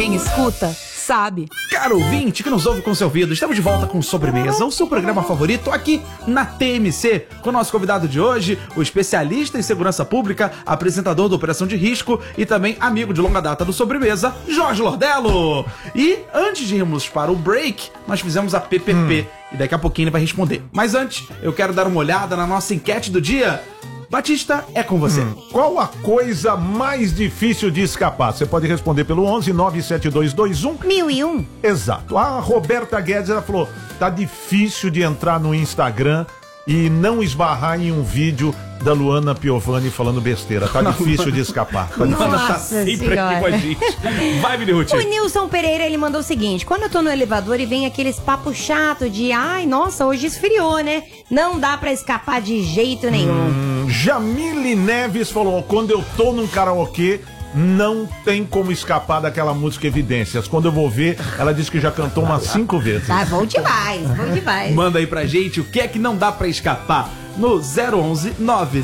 Quem escuta, sabe. Caro ouvinte que nos ouve com seu ouvido, estamos de volta com Sobremesa, o seu programa favorito aqui na TMC, com o nosso convidado de hoje, o especialista em segurança pública, apresentador da Operação de Risco e também amigo de longa data do Sobremesa, Jorge Lordello. E antes de irmos para o break, nós fizemos a PPP e daqui a pouquinho ele vai responder. Mas antes, eu quero dar uma olhada na nossa enquete do dia. Batista, é com você. Qual a coisa mais difícil de escapar? Você pode responder pelo 11 97221 1001. Exato. A Roberta Guedes, ela falou, tá difícil de entrar no Instagram e não esbarrar em um vídeo da Luana Piovani falando besteira. Tá difícil de escapar. Tá difícil. Luana tá sempre aqui com a gente. Vai, Minuti. O Nilson Pereira, ele mandou o seguinte: quando eu tô no elevador e vem aqueles papos chatos de ai, nossa, hoje esfriou, né? Não dá pra escapar de jeito nenhum. Jamile Neves falou, quando eu tô num karaokê, não tem como escapar daquela música Evidências. Quando eu vou ver, ela disse que já cantou umas 5 vezes. Tá bom demais, bom demais. Manda aí pra gente o que é que não dá pra escapar no 011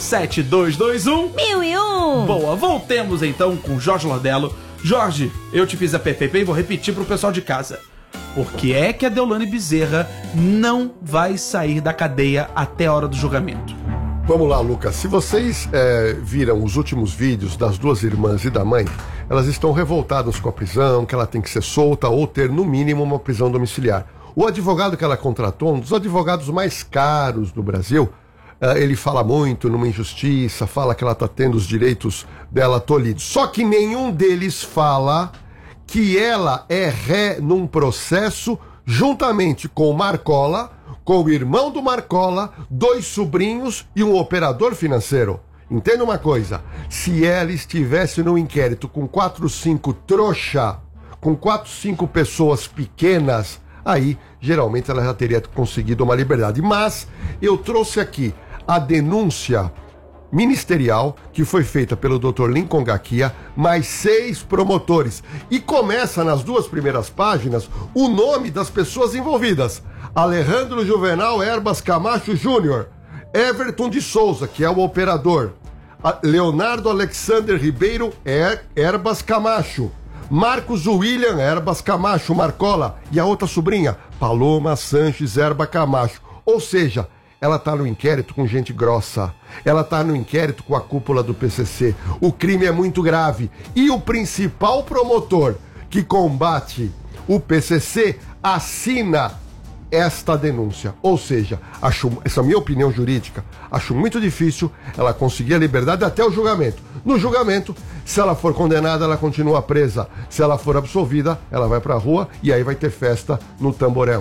97221 1001. Boa, voltemos então com Jorge Lordello. Jorge, eu te fiz a PPP e vou repetir pro pessoal de casa. Por que é que a Deolane Bezerra não vai sair da cadeia até a hora do julgamento? Vamos lá, Lucas. Se vocês viram os últimos vídeos das duas irmãs e da mãe, elas estão revoltadas com a prisão, que ela tem que ser solta ou ter, no mínimo, uma prisão domiciliar. O advogado que ela contratou, um dos advogados mais caros do Brasil, ele fala muito numa injustiça, fala que ela está tendo os direitos dela tolhidos. Só que nenhum deles fala que ela é ré num processo juntamente com o Marcola, com o irmão do Marcola, 2 sobrinhos e um operador financeiro. Entenda uma coisa, se ela estivesse no inquérito com 4, 5 trouxa, com 4, 5 pessoas pequenas, aí geralmente ela já teria conseguido uma liberdade. Mas eu trouxe aqui a denúncia ministerial que foi feita pelo Dr. Lincoln Gaquia, mais 6 promotores. E começa nas 2 primeiras páginas o nome das pessoas envolvidas: Alejandro Juvenal Erbas Camacho Júnior, Everton de Souza, que é o operador, Leonardo Alexander Ribeiro Erbas Camacho, Marcos William Erbas Camacho Marcola e a outra sobrinha, Paloma Sanches Erba Camacho. Ou seja, ela tá no inquérito com gente grossa. Ela tá no inquérito com a cúpula do PCC. O crime é muito grave. E o principal promotor que combate o PCC assina esta denúncia. Ou seja, essa é a minha opinião jurídica, acho muito difícil ela conseguir a liberdade até o julgamento. No julgamento, se ela for condenada, ela continua presa. Se ela for absolvida, ela vai pra rua e aí vai ter festa no Tamboré 1.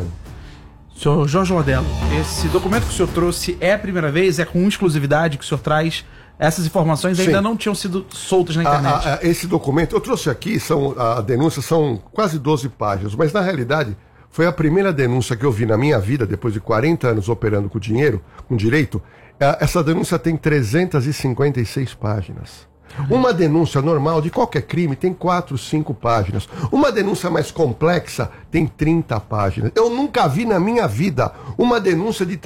Senhor Jorge Lordello, esse documento que o senhor trouxe é a primeira vez? É com exclusividade que o senhor traz? Essas informações ainda não tinham sido soltas na internet. Esse documento, eu trouxe aqui, a denúncia são quase 12 páginas, mas na realidade foi a primeira denúncia que eu vi na minha vida, depois de 40 anos operando com dinheiro, com direito. Essa denúncia tem 356 páginas. Uma denúncia normal de qualquer crime tem 4, 5 páginas. Uma denúncia mais complexa tem 30 páginas. Eu nunca vi na minha vida uma denúncia de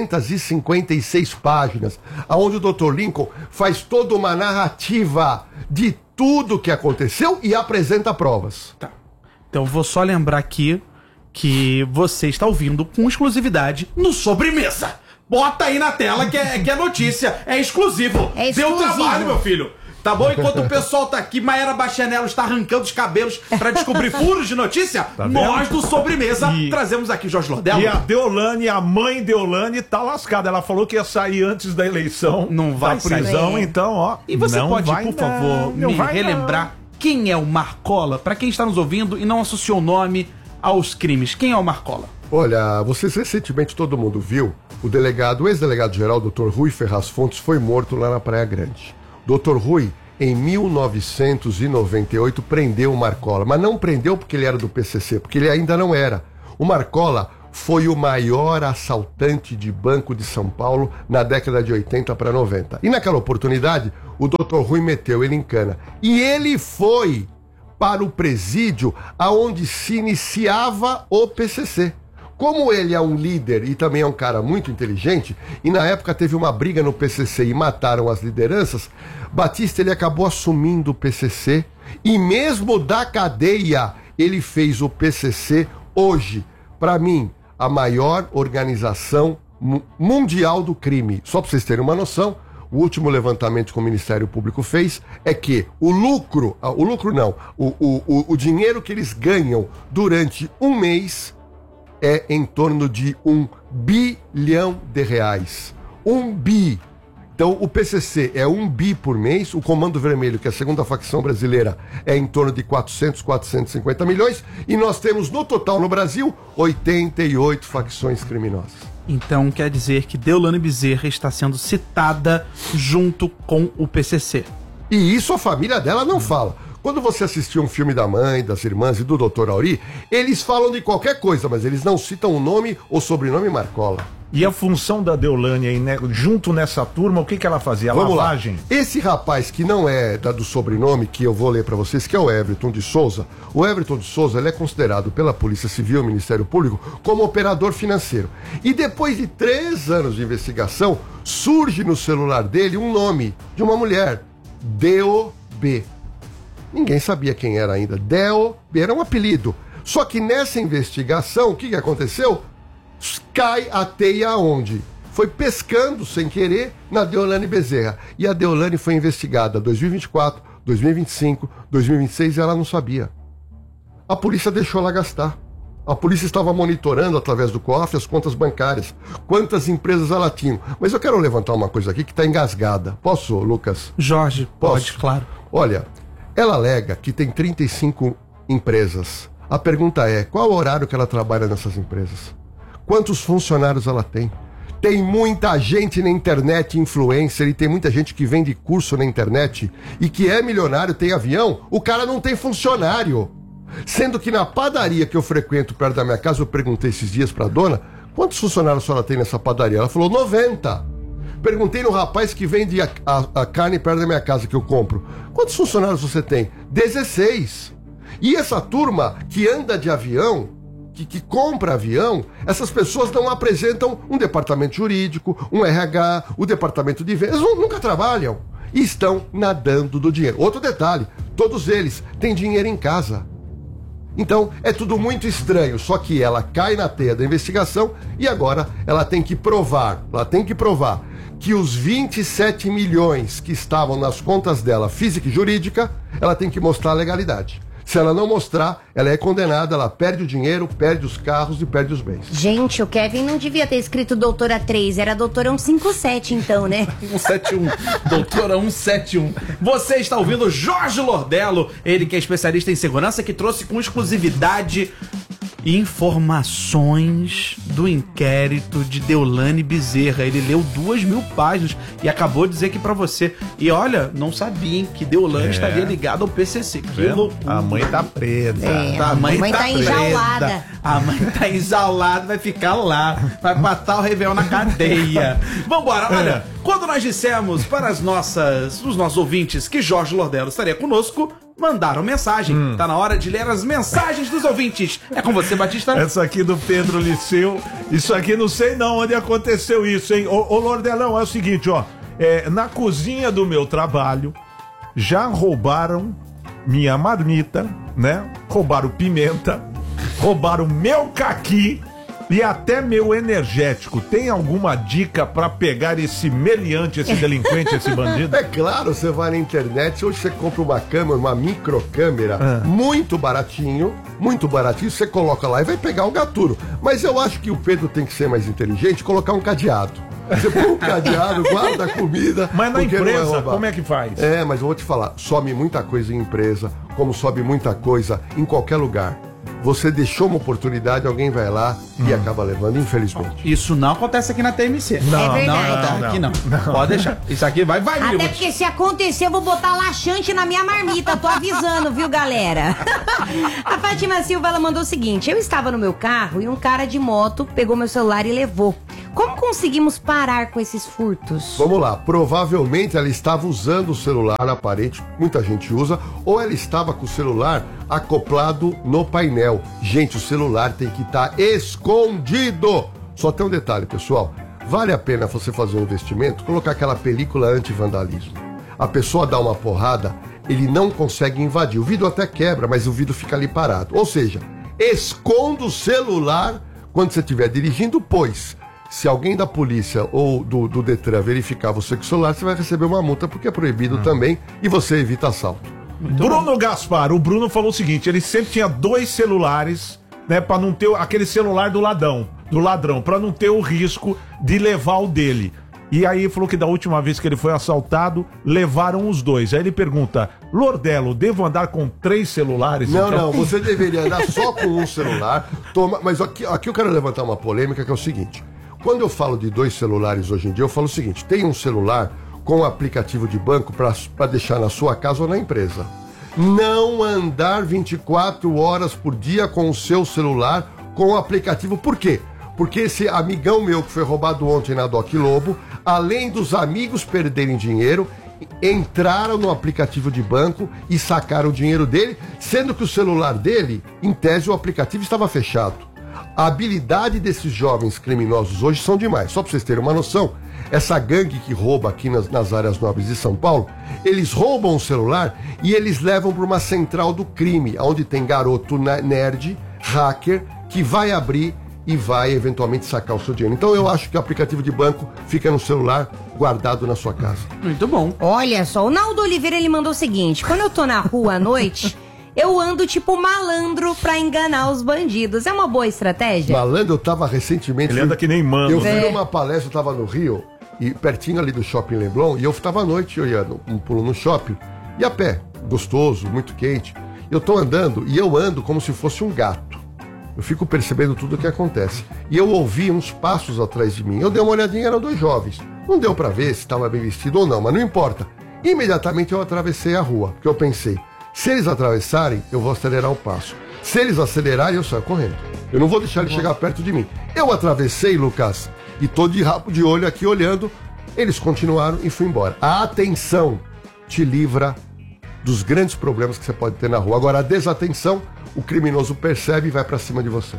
356 páginas, onde o Dr. Lincoln faz toda uma narrativa de tudo que aconteceu e apresenta provas. Tá. Então vou só lembrar aqui que você está ouvindo com exclusividade no Sobremesa. Bota aí na tela que é notícia, é exclusivo. É exclusivo. Deu trabalho, meu filho. Tá bom? Enquanto o pessoal tá aqui, Maera Bastianello está arrancando os cabelos pra descobrir furos de notícia, nós do Sobremesa trazemos aqui Jorge Lordello. E a Deolane, a mãe Deolane, tá lascada. Ela falou que ia sair antes da eleição, não vai da prisão, sair. Então, ó. E você não pode, vai por favor, me relembrar quem é o Marcola? Pra quem está nos ouvindo e não associou o nome aos crimes, quem é o Marcola? Olha, vocês recentemente, todo mundo viu, o ex-delegado-geral, Dr. Rui Ferraz Fontes, foi morto lá na Praia Grande. Dr. Rui, em 1998, prendeu o Marcola, mas não prendeu porque ele era do PCC, porque ele ainda não era. O Marcola foi o maior assaltante de banco de São Paulo na década de 80 para 90. E naquela oportunidade, o Dr. Rui meteu ele em cana. E ele foi para o presídio aonde se iniciava o PCC. Como ele é um líder e também é um cara muito inteligente, e na época teve uma briga no PCC e mataram as lideranças, Batista ele acabou assumindo o PCC e mesmo da cadeia ele fez o PCC hoje, para mim, a maior organização mundial do crime. Só para vocês terem uma noção, o último levantamento que o Ministério Público fez é que o dinheiro que eles ganham durante um mês é em torno de R$1 bilhão. 1 bi. Então, o PCC é 1 bi por mês, o Comando Vermelho, que é a segunda facção brasileira, é em torno de 450 milhões, e nós temos, no total, no Brasil, 88 facções criminosas. Então quer dizer que Deolane Bezerra está sendo citada junto com o PCC. E isso a família dela não fala. Quando você assistiu um filme da mãe, das irmãs e do Dr. Auri, eles falam de qualquer coisa, mas eles não citam o nome ou sobrenome Marcola. E a função da Deolane aí, né, junto nessa turma, o que ela fazia? A Vamos lavagem? Lá. Esse rapaz que não é do sobrenome, que eu vou ler para vocês, que é o Everton de Souza. O Everton de Souza, ele é considerado pela Polícia Civil, Ministério Público, como operador financeiro. E depois de 3 anos de investigação, surge no celular dele um nome de uma mulher, DOB. Ninguém sabia quem era ainda. DOB era um apelido. Só que nessa investigação, o que aconteceu? Cai a teia aonde? Foi pescando sem querer na Deolane Bezerra. E a Deolane foi investigada 2024, 2025, 2026 e ela não sabia. A polícia deixou ela gastar. A polícia estava monitorando através do COAF as contas bancárias, quantas empresas ela tinha. Mas eu quero levantar uma coisa aqui que está engasgada. Posso, Lucas? Jorge, pode, Posso? claro. Olha, ela alega que tem 35 empresas. A pergunta é, qual o horário que ela trabalha nessas empresas? Quantos funcionários ela tem? Tem muita gente na internet, influencer, e tem muita gente que vende curso na internet e que é milionário, tem avião, o cara não tem funcionário. Sendo que na padaria que eu frequento perto da minha casa, eu perguntei esses dias pra dona, quantos funcionários a senhora tem nessa padaria? Ela falou, 90. Perguntei no rapaz que vende a carne perto da minha casa que eu compro, quantos funcionários você tem? 16. E essa turma que anda de avião, que compra avião, essas pessoas não apresentam um departamento jurídico, um RH, o departamento de vendas, nunca trabalham e estão nadando do dinheiro. Outro detalhe, todos eles têm dinheiro em casa. Então, é tudo muito estranho, só que ela cai na teia da investigação e agora ela tem que provar que os 27 milhões que estavam nas contas dela, física e jurídica, ela tem que mostrar a legalidade. Se ela não mostrar, ela é condenada, ela perde o dinheiro, perde os carros e perde os bens. Gente, o Kevin não devia ter escrito doutora 3, era doutora 157 então, né? 171, doutora 171. Você está ouvindo Jorge Lordello, ele que é especialista em segurança, que trouxe com exclusividade informações do inquérito de Deolane Bezerra. Ele leu 2.000 páginas e acabou de dizer aqui pra você. E olha, não sabiam que Deolane estaria ligada ao PCC. Que loucura. A mãe tá presa. A mãe tá presa. enjaulada. A mãe tá enjaulada, vai ficar lá. Vai matar o Réveillon na cadeia. Vambora, olha. Quando nós dissemos para os nossos ouvintes que Jorge Lordello estaria conosco, mandaram mensagem. Tá na hora de ler as mensagens dos ouvintes. É com você, Batista. Essa aqui do Pedro Liceu. Isso aqui não sei não onde aconteceu isso, hein? Ô Lordelão, é o seguinte, ó. Na cozinha do meu trabalho, já roubaram minha marmita, né? Roubaram pimenta, roubaram meu caqui e até meu energético. Tem alguma dica pra pegar esse meliante, esse delinquente, esse bandido? É claro, você vai na internet, hoje você compra uma câmera, uma microcâmera, muito baratinho, você coloca lá e vai pegar um gaturo. Mas eu acho que o Pedro tem que ser mais inteligente e colocar um cadeado. Você põe um cadeado, guarda a comida. Mas na empresa, como é que faz? Mas eu vou te falar, sobe muita coisa em empresa, como sobe muita coisa em qualquer lugar. Você deixou uma oportunidade, alguém vai lá e acaba levando, infelizmente. Isso não acontece aqui na TMC. Não, aqui não. Pode deixar. Isso aqui vai, Até porque se acontecer, eu vou botar laxante na minha marmita. Tô avisando, viu, galera? A Fátima Silva, ela mandou o seguinte: eu estava no meu carro e um cara de moto pegou meu celular e levou. Como conseguimos parar com esses furtos? Vamos lá, provavelmente ela estava usando o celular aparente, muita gente usa, ou ela estava com o celular acoplado no painel. Gente, o celular tem que estar escondido. Só tem um detalhe, pessoal. Vale a pena você fazer um investimento, colocar aquela película anti-vandalismo. A pessoa dá uma porrada, ele não consegue invadir. O vidro até quebra, mas o vidro fica ali parado. Ou seja, esconda o celular quando você estiver dirigindo, pois se alguém da polícia ou do Detran verificar você com o celular, você vai receber uma multa, porque é proibido também, e você evita assalto. Bruno Gaspar, o Bruno falou o seguinte, ele sempre tinha 2 celulares, né, pra não ter aquele celular do ladrão, pra não ter o risco de levar o dele. E aí ele falou que da última vez que ele foi assaltado, levaram os 2. Aí ele pergunta, Lordelo, devo andar com 3 celulares? Não, você deveria andar só com um celular. Mas aqui eu quero levantar uma polêmica, que é o seguinte. Quando eu falo de 2 celulares hoje em dia, eu falo o seguinte, tem um celular com aplicativo de banco para deixar na sua casa ou na empresa. Não andar 24 horas por dia com o seu celular com o aplicativo. Por quê? Porque esse amigão meu que foi roubado ontem na Doc Lobo, além dos amigos perderem dinheiro, entraram no aplicativo de banco e sacaram o dinheiro dele, sendo que o celular dele, em tese, o aplicativo estava fechado. A habilidade desses jovens criminosos hoje são demais. Só para vocês terem uma noção, essa gangue que rouba aqui nas áreas nobres de São Paulo, eles roubam o celular e eles levam para uma central do crime, onde tem garoto nerd, hacker, que vai abrir e vai eventualmente sacar o seu dinheiro. Então eu acho que o aplicativo de banco fica no celular guardado na sua casa. Muito bom. Olha só, o Naldo Oliveira, ele mandou o seguinte, quando eu tô na rua à noite, eu ando tipo malandro pra enganar os bandidos. É uma boa estratégia? Malandro, eu tava recentemente... Ele anda que nem mano. Eu fui numa palestra, eu tava no Rio, e pertinho ali do Shopping Leblon, e eu tava à noite olhando um pulo no shopping, e a pé, gostoso, muito quente. Eu tô andando, e eu ando como se fosse um gato. Eu fico percebendo tudo o que acontece. E eu ouvi uns passos atrás de mim. Eu dei uma olhadinha, eram 2 jovens. Não deu pra ver se estava bem vestido ou não, mas não importa. Imediatamente eu atravessei a rua, porque eu pensei, se eles atravessarem, eu vou acelerar o passo. Se eles acelerarem, eu saio correndo. Eu não vou deixar eles chegar perto de mim. Eu atravessei, Lucas, e tô de rabo de olho aqui olhando. Eles continuaram e fui embora. A atenção te livra dos grandes problemas que você pode ter na rua. Agora, a desatenção, o criminoso percebe e vai pra cima de você.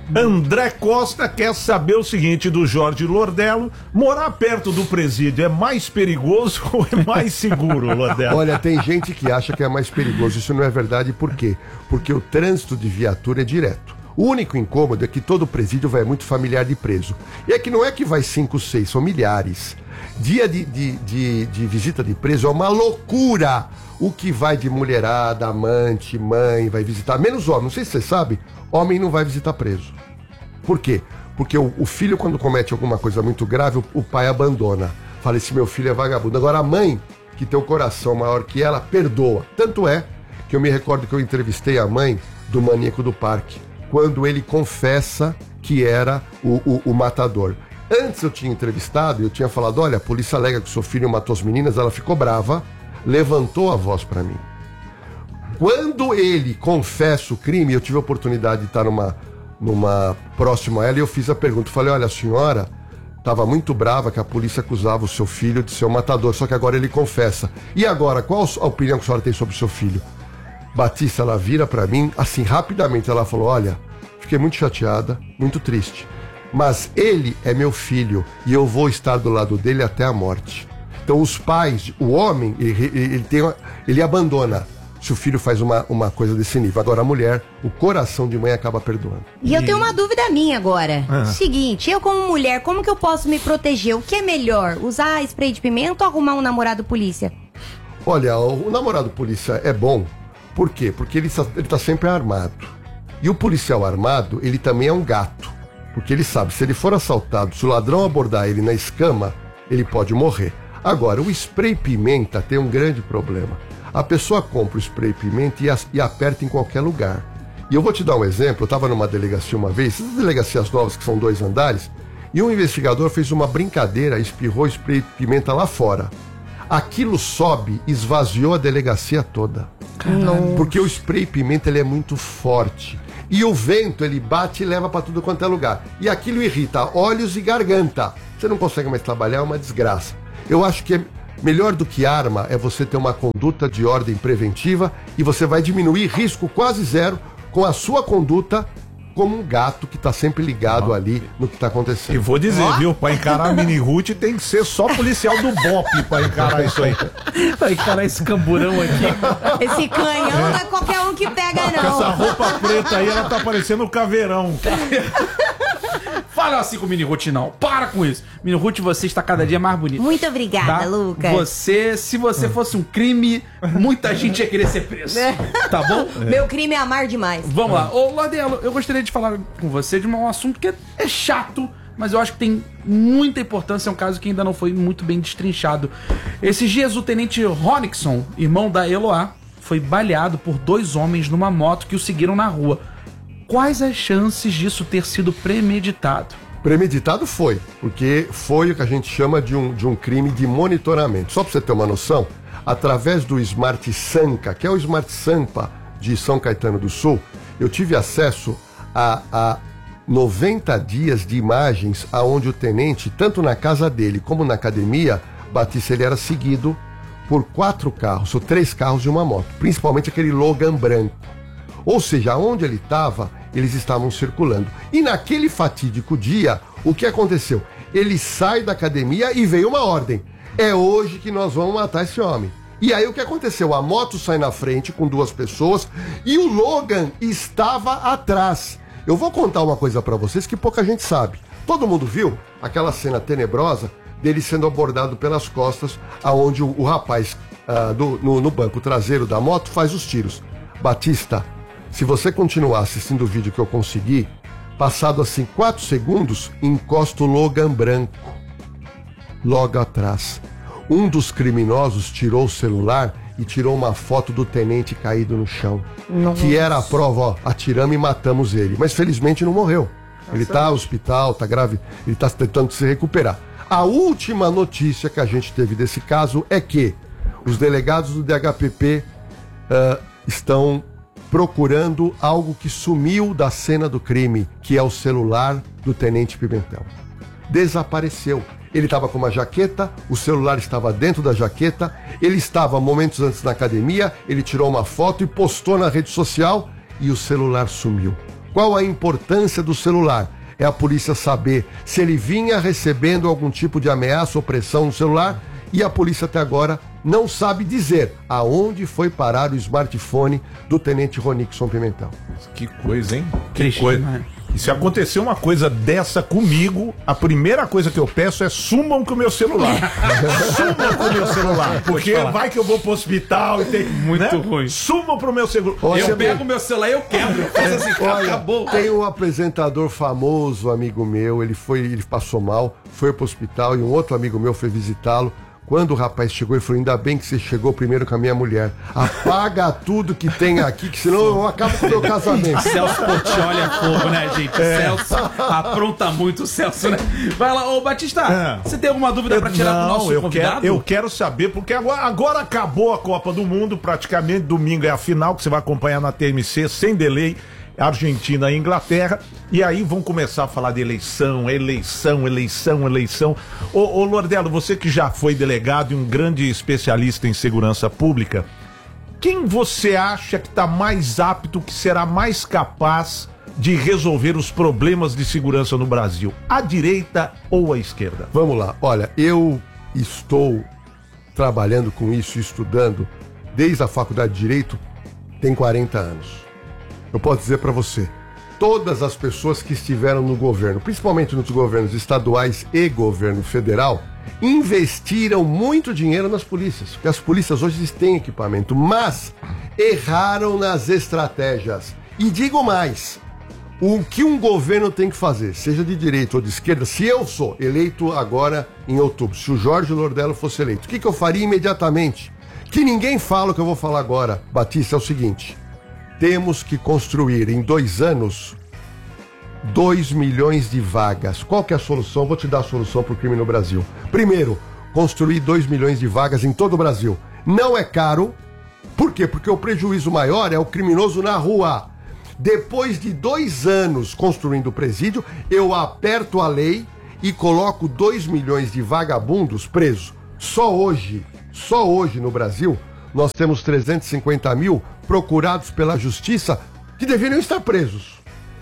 André Costa quer saber o seguinte do Jorge Lordelo: morar perto do presídio é mais perigoso ou é mais seguro, Lordelo? Olha, tem gente que acha que é mais perigoso. Isso não é verdade. Por quê? Porque o trânsito de viatura é direto. O único incômodo é que todo presídio vai muito familiar de preso. E é que não é que vai 5, 6, são milhares. Dia de visita de preso é uma loucura. O que vai de mulherada, amante, mãe, vai visitar. Menos homem, não sei se você sabe, homem não vai visitar preso. Por quê? Porque o filho, quando comete alguma coisa muito grave, o pai abandona. Fala, esse meu filho é vagabundo. Agora a mãe, que tem o coração maior que ela, perdoa. Tanto é que eu me recordo que eu entrevistei a mãe do maníaco do parque, quando ele confessa que era o matador. Antes eu tinha entrevistado e eu tinha falado, olha, a polícia alega que o seu filho matou as meninas, ela ficou brava, levantou a voz pra mim. Quando ele confessa o crime, eu tive a oportunidade de estar numa próxima a ela e eu fiz a pergunta, falei, olha, a senhora estava muito brava que a polícia acusava o seu filho de ser o matador, só que agora ele confessa. E agora, qual a opinião que a senhora tem sobre o seu filho? Batista, ela vira pra mim, assim, rapidamente, ela falou, olha, fiquei muito chateada, muito triste, mas ele é meu filho e eu vou estar do lado dele até a morte. Então os pais, o homem, ele abandona se o filho faz uma coisa desse nível. Agora a mulher, o coração de mãe acaba perdoando. E eu tenho uma dúvida minha agora. Seguinte, eu como mulher, como que eu posso me proteger? O que é melhor? Usar spray de pimenta ou arrumar um namorado polícia? Olha, o namorado polícia é bom. Por quê? Porque ele tá sempre armado. E o policial armado, ele também é um gato. Porque ele sabe, se ele for assaltado, se o ladrão abordar ele na escama, ele pode morrer. Agora, o spray pimenta tem um grande problema. A pessoa compra o spray pimenta e aperta em qualquer lugar. E eu vou te dar um exemplo. Eu estava numa delegacia uma vez, essas delegacias novas que são 2 andares, e um investigador fez uma brincadeira, espirrou spray pimenta lá fora. Aquilo sobe, esvaziou a delegacia toda. Não. Porque o spray pimenta ele é muito forte. E o vento, ele bate e leva para tudo quanto é lugar. E aquilo irrita olhos e garganta. Você não consegue mais trabalhar, é uma desgraça. Eu acho que melhor do que arma é você ter uma conduta de ordem preventiva e você vai diminuir risco quase zero com a sua conduta como um gato que tá sempre ligado ali no que tá E acontecendo. vou dizer, viu? Pra encarar a Mini Ruth tem que ser só policial do BOP pra encarar isso aí. Vai encarar esse camburão aqui. Esse canhão não é qualquer um que pega, Essa não. roupa preta aí, ela tá parecendo o caveirão. Fala assim com o Mini Ruth, não. Para com isso. Mini Ruth, você está cada dia mais bonita. Muito obrigada, Tá? Lucas. Se você fosse um crime, muita gente ia querer ser preso. Tá bom? Meu crime é amar demais. Vamos lá. Ô, Lordelo, eu gostaria de falar com você de um assunto que é chato, mas eu acho que tem muita importância. É um caso que ainda não foi muito bem destrinchado. Esses dias, o tenente Ronixon, irmão da Eloá, foi baleado por 2 homens numa moto que o seguiram na rua. Quais as chances disso ter sido premeditado? Premeditado foi, porque foi o que a gente chama de um crime de monitoramento. Só para você ter uma noção, através do Smart Sampa, que é o Smart Sampa de São Caetano do Sul, eu tive acesso a 90 dias de imagens aonde o tenente, tanto na casa dele como na academia, Batista, ele era seguido por 4 carros, ou 3 carros e uma moto, principalmente aquele Logan branco. Ou seja, onde ele estava, eles estavam circulando. E naquele fatídico dia, o que aconteceu? Ele sai da academia e veio uma ordem. É hoje que nós vamos matar esse homem. E aí o que aconteceu? A moto sai na frente com 2 pessoas e o Logan estava atrás. Eu vou contar uma coisa pra vocês que pouca gente sabe. Todo mundo viu aquela cena tenebrosa dele sendo abordado pelas costas, aonde o rapaz no banco traseiro da moto faz os tiros. Batista, se você continuar assistindo o vídeo que eu consegui, passado assim 4 segundos, encosta o Logan branco logo atrás. Um dos criminosos tirou o celular e tirou uma foto do tenente caído no chão. Nossa. Que era a prova, ó, atiramos e matamos ele. Mas felizmente não morreu. Ele tá no hospital, tá grave, ele tá tentando se recuperar. A última notícia que a gente teve desse caso é que os delegados do DHPP estão procurando algo que sumiu da cena do crime, que é o celular do tenente Pimentel. Desapareceu. Ele estava com uma jaqueta, o celular estava dentro da jaqueta, ele estava momentos antes na academia, ele tirou uma foto e postou na rede social e o celular sumiu. Qual a importância do celular? É a polícia saber se ele vinha recebendo algum tipo de ameaça ou pressão no celular, e a polícia até agora não sabe dizer aonde foi parar o smartphone do tenente Ronixon Pimentel. Que coisa, hein? Que Triste, coisa. né? E se acontecer uma coisa dessa comigo, a primeira coisa que eu peço é sumam com o meu celular. Sumam com o meu celular. Porque vai que eu vou pro hospital e tem... Muito ruim. Sumam pro meu celular. Eu pego meu celular e eu quebro. Eu faço assim, Olha, acabou. tem um apresentador famoso, amigo meu, ele passou mal, foi pro hospital e um outro amigo meu foi visitá-lo. Quando o rapaz chegou, ele falou, ainda bem que você chegou primeiro com a minha mulher. Apaga tudo que tem aqui, que senão eu acabo com o meu casamento. Celso Portiolli é fogo, né, gente? Celso apronta muito o Celso, né? Vai lá, ô Batista, você tem alguma dúvida pra tirar pro nosso convidado? Eu quero saber, porque agora acabou a Copa do Mundo, praticamente domingo é a final, que você vai acompanhar na TMC, sem delay, Argentina e Inglaterra, e aí vão começar a falar de eleição. Ô Lordelo, você que já foi delegado e um grande especialista em segurança pública, quem você acha que está mais apto, que será mais capaz de resolver os problemas de segurança no Brasil? A direita ou a esquerda? Vamos lá, olha, eu estou trabalhando com isso, estudando, desde a faculdade de Direito, tem 40 anos. Eu posso dizer para você, todas as pessoas que estiveram no governo, principalmente nos governos estaduais e governo federal, investiram muito dinheiro nas polícias, porque as polícias hoje têm equipamento, mas erraram nas estratégias. E digo mais, o que um governo tem que fazer, seja de direita ou de esquerda, se eu sou eleito agora em outubro, se o Jorge Lordelo fosse eleito, o que eu faria imediatamente? Que ninguém fala o que eu vou falar agora, Batista, é o seguinte: temos que construir em 2 anos 2 milhões de vagas. Qual que é a solução? Vou te dar a solução para o crime no Brasil. Primeiro, construir 2 milhões de vagas em todo o Brasil. Não é caro. Por quê? Porque o prejuízo maior é o criminoso na rua. Depois de 2 anos construindo o presídio, eu aperto a lei e coloco 2 milhões de vagabundos presos. Só hoje no Brasil, nós temos 350 mil procurados pela justiça que deveriam estar presos.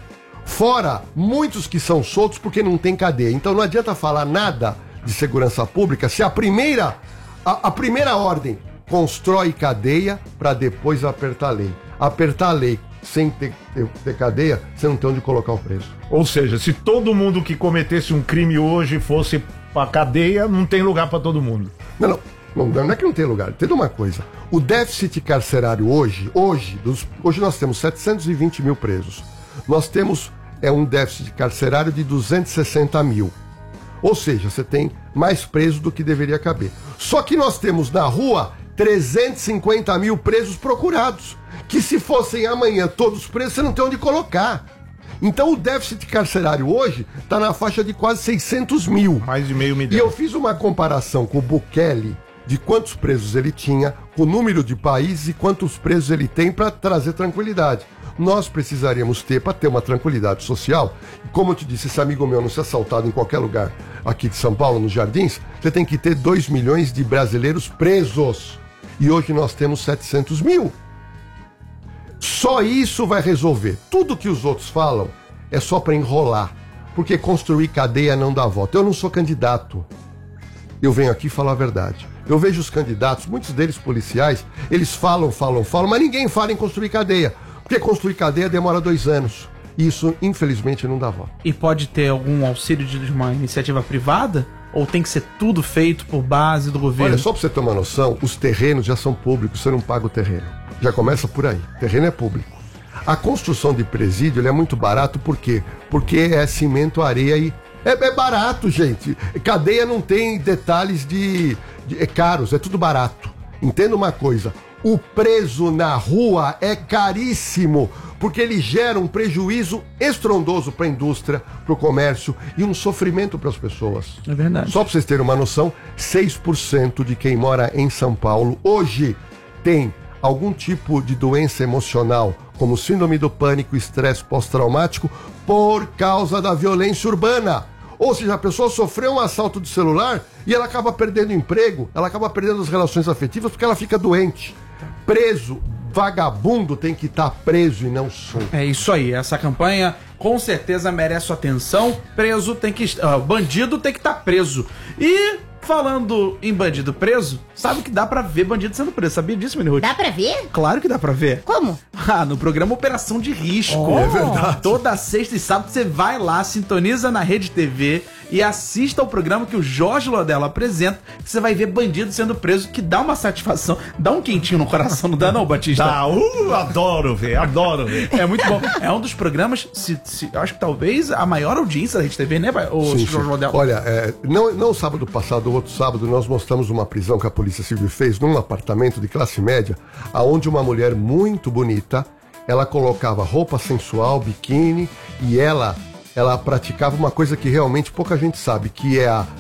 Fora muitos que são soltos porque não tem cadeia. Então não adianta falar nada de segurança pública se a primeira ordem constrói cadeia para depois apertar a lei. Apertar a lei sem ter cadeia, você não tem onde colocar o preso. Ou seja, se todo mundo que cometesse um crime hoje fosse pra cadeia, não tem lugar pra todo mundo. Não é que não tem lugar. Entenda uma coisa. O déficit carcerário hoje nós temos 720 mil presos. Nós temos um déficit carcerário de 260 mil. Ou seja, você tem mais presos do que deveria caber. Só que nós temos na rua 350 mil presos procurados. Que se fossem amanhã todos presos, você não tem onde colocar. Então o déficit carcerário hoje está na faixa de quase 600 mil. Mais de meio milhão. E eu fiz uma comparação com o Bukele de quantos presos ele tinha, com o número de países e quantos presos ele tem para trazer tranquilidade. Nós precisaríamos ter, para ter uma tranquilidade social, e como eu te disse, esse amigo meu não ser assaltado em qualquer lugar aqui de São Paulo, nos Jardins, você tem que ter 2 milhões de brasileiros presos. E hoje nós temos 700 mil. Só isso vai resolver. Tudo que os outros falam é só para enrolar. Porque construir cadeia não dá voto. Eu não sou candidato. Eu venho aqui falar a verdade. Eu vejo os candidatos, muitos deles policiais, eles falam, mas ninguém fala em construir cadeia. Porque construir cadeia demora 2 anos. E isso, infelizmente, não dá voto. E pode ter algum auxílio de uma iniciativa privada? Ou tem que ser tudo feito por base do governo? Olha, só pra você ter uma noção, os terrenos já são públicos, você não paga o terreno. Já começa por aí. O terreno é público. A construção de presídio ele é muito barato, por quê? Porque é cimento, areia e... É barato, gente. Cadeia não tem detalhes é caros, é tudo barato. Entenda uma coisa, o preso na rua é caríssimo, porque ele gera um prejuízo estrondoso para a indústria, para o comércio e um sofrimento para as pessoas. É verdade. Só para vocês terem uma noção, 6% de quem mora em São Paulo hoje tem algum tipo de doença emocional, como síndrome do pânico, estresse pós-traumático, por causa da violência urbana. Ou seja, a pessoa sofreu um assalto de celular e ela acaba perdendo emprego, ela acaba perdendo as relações afetivas porque ela fica doente. Preso, vagabundo tem que estar preso e não solto. É isso aí, essa campanha com certeza merece sua atenção. Bandido tem que estar preso. E falando em bandido preso, sabe que dá pra ver bandido sendo preso. Sabia disso, Mini Ruth? Dá pra ver? Claro que dá pra ver. Como? No programa Operação de Risco. É verdade. Toda sexta e sábado você vai lá, sintoniza na Rede TV e assista ao programa que o Jorge Lodelo apresenta, que você vai ver bandido sendo preso, que dá uma satisfação, dá um quentinho no coração, não dá não, Batista? Adoro ver. É muito bom. É um dos programas, eu acho que talvez a maior audiência da Rede TV, né, o Sim. Jorge Lodelo? Olha, não sábado passado, o outro sábado, nós mostramos uma prisão que a Polícia Civil fez num apartamento de classe média, aonde uma mulher muito bonita, ela colocava roupa sensual, biquíni, e ela praticava uma coisa que realmente pouca gente sabe, que é a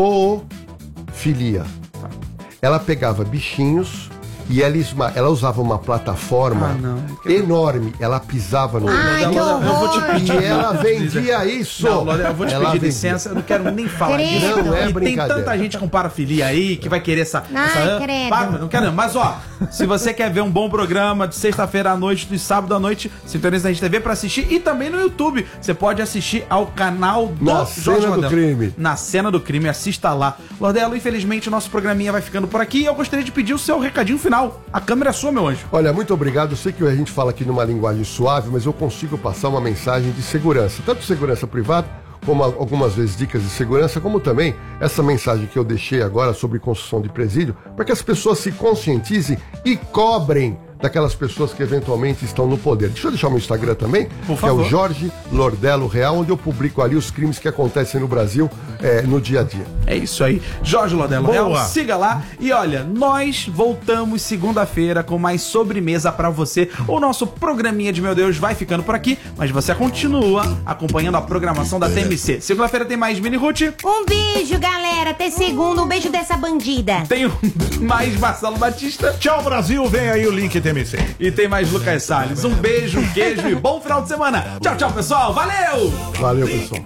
zoofilia. Ela pegava bichinhos e ela usava uma plataforma enorme, ela pisava no... Ai, que horror. Eu vou te pedir. E ela vendia isso. Não, Lodelo, eu vou te pedir licença, eu não quero nem falar disso. Não é E tem brincadeira. tanta gente com parafilia aí que vai querer essa... Credo. Não quero não. Mas ó, se você quer ver um bom programa de sexta-feira à noite, de sábado à noite, sintoniza na Rede TV pra assistir e também no YouTube. Você pode assistir ao canal do Na Jorge Cena do Lodelo. Crime. Na Cena do Crime, assista lá. Lodelo, infelizmente o nosso programinha vai ficando por aqui e eu gostaria de pedir o seu recadinho final. A câmera é sua, meu anjo. Olha, muito obrigado. Eu sei que a gente fala aqui numa linguagem suave, mas eu consigo passar uma mensagem de segurança. Tanto segurança privada, como algumas vezes dicas de segurança, como também essa mensagem que eu deixei agora sobre construção de presídio, para que as pessoas se conscientizem e cobrem daquelas pessoas que eventualmente estão no poder. Deixa eu deixar o meu Instagram também, Por que favor. é o Jorge Lordelo Real, onde eu publico ali os crimes que acontecem no Brasil no dia a dia. É isso aí. Jorge Lodelo Boa. Real, siga lá. E olha, nós voltamos segunda-feira com mais sobremesa pra você. O nosso programinha de Meu Deus vai ficando por aqui, mas você continua acompanhando a programação da TMC. Segunda-feira tem mais Mini Ruth, Um beijo, galera. Até segunda. Um beijo dessa bandida. tem mais Marcelo Batista Tchau, Brasil. Vem aí o link TMC. e tem mais Lucas Salles. Um beijo, um queijo e bom final de semana. Tchau, tchau, pessoal. Valeu! Valeu, pessoal.